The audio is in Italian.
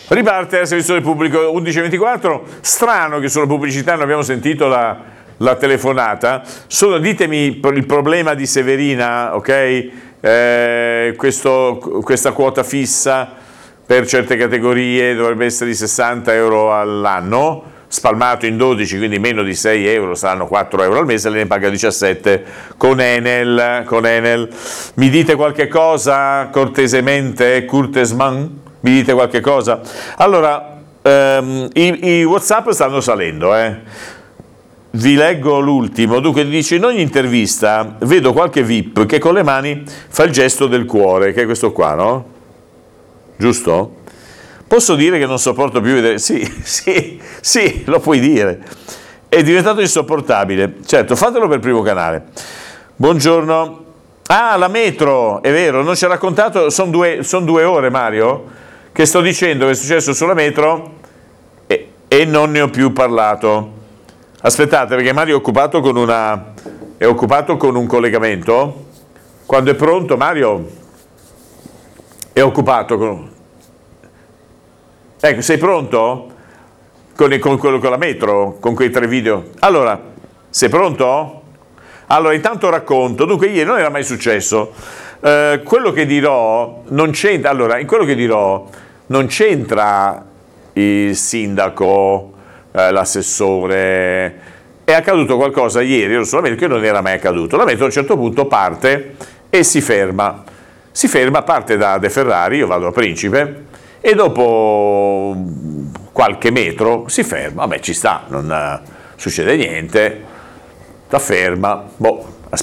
Riparte il servizio del pubblico 11:24. Strano che sulla pubblicità non abbiamo sentito la telefonata. Ditemi il problema di Severina, ok? Questa quota fissa per certe categorie dovrebbe essere di 60 euro all'anno, spalmato in 12, quindi meno di 6 euro, saranno 4 euro al mese, lei ne paga 17 con Enel. Mi dite qualche cosa cortesemente, courteusement? Mi dite qualche cosa? Allora, i WhatsApp stanno salendo, Vi leggo l'ultimo. Dunque dice: in ogni intervista vedo qualche VIP che con le mani fa il gesto del cuore, che è questo qua, no? Giusto? Posso dire che non sopporto più vedere... Sì, lo puoi dire. È diventato insopportabile. Certo, fatelo per Primo Canale. Buongiorno. Ah, la metro, è vero, non ci ha raccontato, sono 2 ore, Mario, che sto dicendo che è successo sulla metro e non ne ho più parlato. Aspettate, perché Mario è occupato con un collegamento. Quando è pronto, Mario è occupato con... Ecco, sei pronto? Con la metro, con quei 3 video. Allora, sei pronto? Allora, intanto racconto. Dunque, ieri non era mai successo. Quello che dirò non c'entra. Allora, in quello che dirò non c'entra il sindaco, l'assessore. È accaduto qualcosa ieri, ero sulla metro, che non era mai accaduto. La metro a un certo punto parte e si ferma. Parte da De Ferrari, io vado a Principe, e dopo qualche metro si ferma. Vabbè, ci sta, non succede niente. La ferma. Boh.